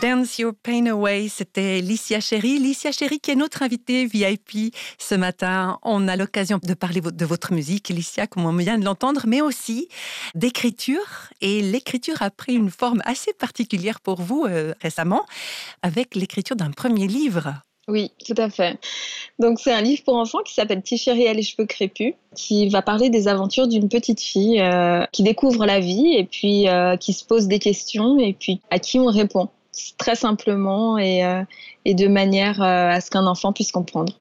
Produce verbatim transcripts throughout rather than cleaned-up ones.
Dance Your Pain Away, c'était Licia Chéri. Licia Chéri qui est notre invitée V I P ce matin. On a l'occasion de parler de votre musique, Licia, comme on vient de l'entendre, mais aussi d'écriture. Et l'écriture a pris une forme assez particulière pour vous euh, récemment, avec l'écriture d'un premier livre. Oui, tout à fait. Donc c'est un livre pour enfants qui s'appelle Ti Chéri a les cheveux crépus, qui va parler des aventures d'une petite fille euh, qui découvre la vie et puis euh, qui se pose des questions et puis à qui on répond très simplement et, euh, et de manière euh, à ce qu'un enfant puisse comprendre.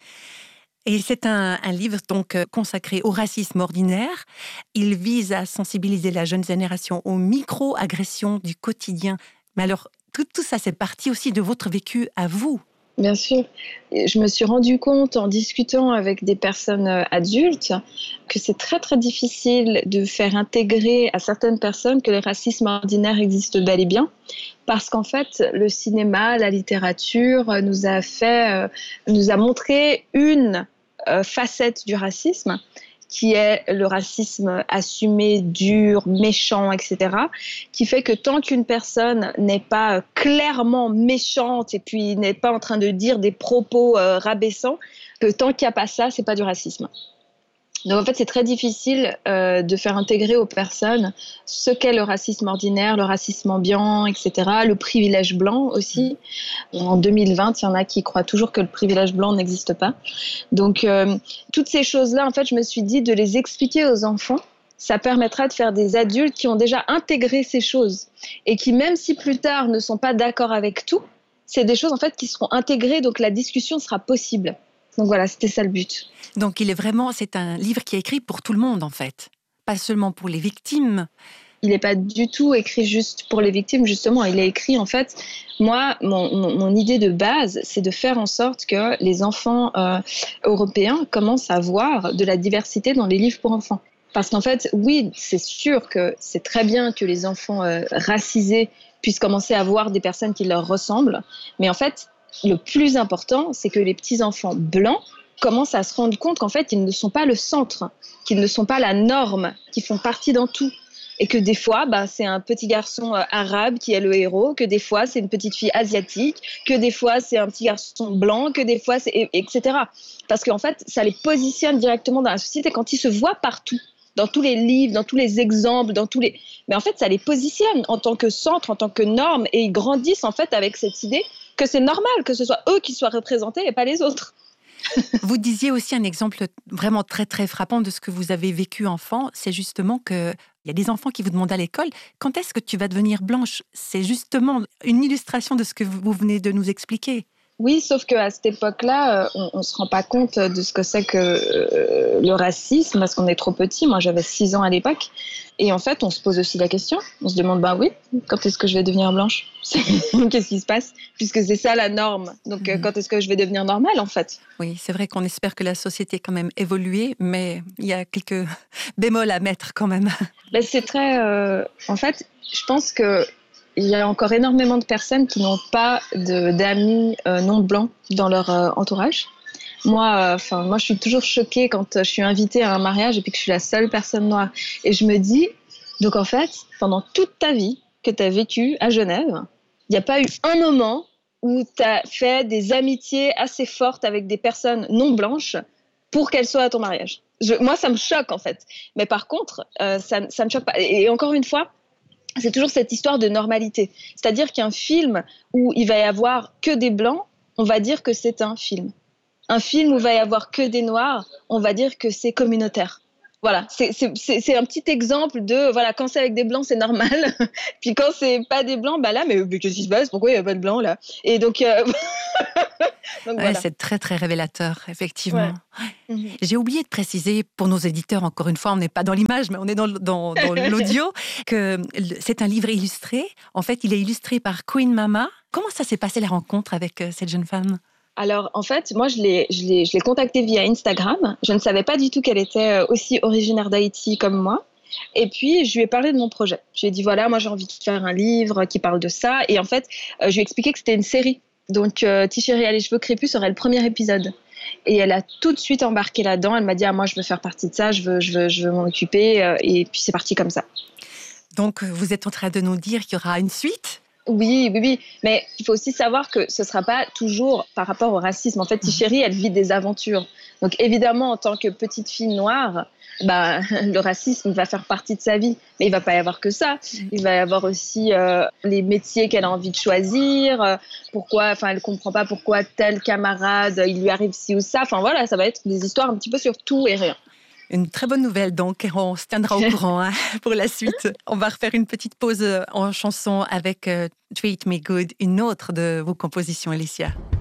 Et c'est un, un livre donc consacré au racisme ordinaire. Il vise à sensibiliser la jeune génération aux micro-agressions du quotidien. Mais alors, tout, tout ça, c'est parti aussi de votre vécu à vous. Bien sûr. Je me suis rendu compte en discutant avec des personnes adultes que c'est très très difficile de faire intégrer à certaines personnes que le racisme ordinaire existe bel et bien, parce qu'en fait le cinéma, la littérature nous a fait, nous a montré une facette du racisme, qui est le racisme assumé, dur, méchant, et cetera, qui fait que tant qu'une personne n'est pas clairement méchante et puis n'est pas en train de dire des propos euh, rabaissants, que tant qu'il n'y a pas ça, c'est pas du racisme. Donc en fait, c'est très difficile euh, de faire intégrer aux personnes ce qu'est le racisme ordinaire, le racisme ambiant, et cetera, le privilège blanc aussi. En deux mille vingt, il y en a qui croient toujours que le privilège blanc n'existe pas. Donc euh, toutes ces choses-là, en fait, je me suis dit de les expliquer aux enfants, ça permettra de faire des adultes qui ont déjà intégré ces choses et qui, même si plus tard ne sont pas d'accord avec tout, c'est des choses en fait qui seront intégrées, donc la discussion sera possible. Donc voilà, c'était ça le but. Donc il est vraiment, c'est un livre qui est écrit pour tout le monde en fait, pas seulement pour les victimes. Il n'est pas du tout écrit juste pour les victimes, justement. Il est écrit, en fait, moi, mon, mon, mon idée de base, c'est de faire en sorte que les enfants euh, européens commencent à voir de la diversité dans les livres pour enfants. Parce qu'en fait, oui, c'est sûr que c'est très bien que les enfants euh, racisés puissent commencer à voir des personnes qui leur ressemblent, mais en fait, le plus important, c'est que les petits-enfants blancs commencent à se rendre compte qu'en fait, ils ne sont pas le centre, qu'ils ne sont pas la norme, qu'ils font partie d'un tout. Et que des fois, bah, c'est un petit garçon euh, arabe qui est le héros, que des fois, c'est une petite fille asiatique, que des fois, c'est un petit garçon blanc, que des fois, c'est... et cetera. Parce qu'en fait, ça les positionne directement dans la société quand ils se voient partout, dans tous les livres, dans tous les exemples, dans tous les... Mais en fait, ça les positionne en tant que centre, en tant que norme, et ils grandissent en fait avec cette idée que c'est normal que ce soit eux qui soient représentés et pas les autres. Vous disiez aussi un exemple vraiment très très frappant de ce que vous avez vécu enfant, c'est justement que il y a des enfants qui vous demandent à l'école « Quand est-ce que tu vas devenir blanche ?» C'est justement une illustration de ce que vous venez de nous expliquer. Oui, sauf qu'à cette époque-là, on ne se rend pas compte de ce que c'est que euh, le racisme, parce qu'on est trop petit. Moi, j'avais six ans à l'époque. Et en fait, on se pose aussi la question. On se demande, bah oui, quand est-ce que je vais devenir blanche ? Qu'est-ce qui se passe ? Puisque c'est ça la norme. Donc, mmh. quand est-ce que je vais devenir normale, en fait ? Oui, c'est vrai qu'on espère que la société a quand même évolué, mais il y a quelques bémols à mettre quand même. Ben, c'est très... Euh, en fait, je pense que il y a encore énormément de personnes qui n'ont pas de, d'amis euh, non blancs dans leur euh, entourage. Moi, enfin, euh, moi, je suis toujours choquée quand je suis invitée à un mariage et puis que je suis la seule personne noire. Et je me dis, donc en fait, pendant toute ta vie que tu as vécu à Genève, il n'y a pas eu un moment où tu as fait des amitiés assez fortes avec des personnes non blanches pour qu'elles soient à ton mariage. Je, moi, ça me choque en fait. Mais par contre, euh, ça ne me choque pas. Et, et encore une fois, c'est toujours cette histoire de normalité. C'est-à-dire qu'un film où il va y avoir que des blancs, on va dire que c'est un film. Un film où il va y avoir que des noirs, on va dire que c'est communautaire. Voilà, c'est, c'est, c'est, c'est un petit exemple de, voilà, quand c'est avec des blancs, c'est normal. Puis quand c'est pas des blancs, bah là, mais, mais qu'est-ce qui se passe ? Pourquoi il n'y a pas de blancs là ? Et donc... Euh... donc ouais, voilà. C'est très, très révélateur, effectivement. Ouais. Mm-hmm. J'ai oublié de préciser, pour nos éditeurs, encore une fois, on n'est pas dans l'image, mais on est dans, dans, dans l'audio, que c'est un livre illustré. En fait, il est illustré par Queen Mama. Comment ça s'est passé, la rencontre avec cette jeune femme ? Alors, en fait, moi, je l'ai, je, l'ai, je l'ai contactée via Instagram. Je ne savais pas du tout qu'elle était aussi originaire d'Haïti comme moi. Et puis, je lui ai parlé de mon projet. Je lui ai dit, voilà, moi, j'ai envie de faire un livre qui parle de ça. Et en fait, euh, je lui ai expliqué que c'était une série. Donc, euh, Ti Chéri a les cheveux crépus serait le premier épisode. Et elle a tout de suite embarqué là-dedans. Elle m'a dit, ah, moi, je veux faire partie de ça, je veux, je veux, je veux m'en occuper. Et puis, c'est parti comme ça. Donc, vous êtes en train de nous dire qu'il y aura une suite ? Oui, oui, oui. Mais il faut aussi savoir que ce ne sera pas toujours par rapport au racisme. En fait, Tichéri, elle vit des aventures. Donc évidemment, en tant que petite fille noire, bah, le racisme va faire partie de sa vie. Mais il ne va pas y avoir que ça. Il va y avoir aussi euh, les métiers qu'elle a envie de choisir. Euh, pourquoi, enfin, elle ne comprend pas pourquoi tel camarade, il lui arrive ci ou ça. Enfin voilà, ça va être des histoires un petit peu sur tout et rien. Une très bonne nouvelle, donc on se tiendra au courant hein, pour la suite. On va refaire une petite pause en chanson avec euh, Treat Me Good, une autre de vos compositions, Alicia.